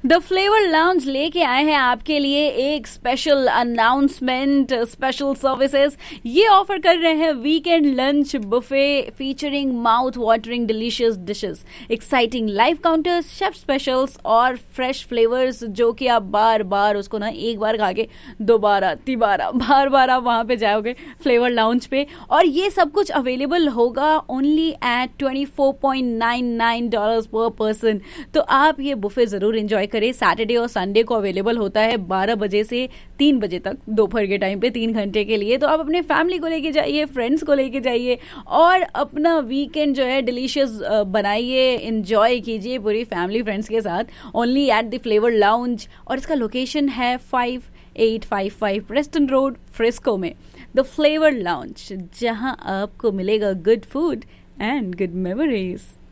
The flavour lounge लेके आए हैं आपके लिए एक स्पेशल अनाउंसमेंट, स्पेशल सर्विसेज। ये ऑफर कर रहे हैं weekend lunch buffet featuring mouth watering delicious dishes, exciting live counters, chef specials और फ्रेश फ्लेवर्स जो कि आप बार बार उसको ना एक बार खा के दोबारा तिबारा बार बार आप वहां पे जाओगे फ्लेवर लाउंज पे। और ये सब कुछ अवेलेबल होगा ओनली एट $24.99 पर पर्सन। तो आप ये बुफे जरूर एंजॉय करें। सैटरडे और संडे को अवेलेबल होता है 12 बजे से 3 बजे तक, दोपहर के टाइम पे 3 घंटे के लिए। तो आप अपने फैमिली को लेके जाइए, फ्रेंड्स को लेके जाइए और अपना वीकेंड जो है डिलीशियस बनाइए, एंजॉय कीजिए पूरी फैमिली फ्रेंड्स के साथ only at the flavour lounge. और इसका लोकेशन है 5855 प्रेस्टन रोड, फ्रिस्को में। द फ्लेवर लाउंज, जहां आपको मिलेगा good food and good memories.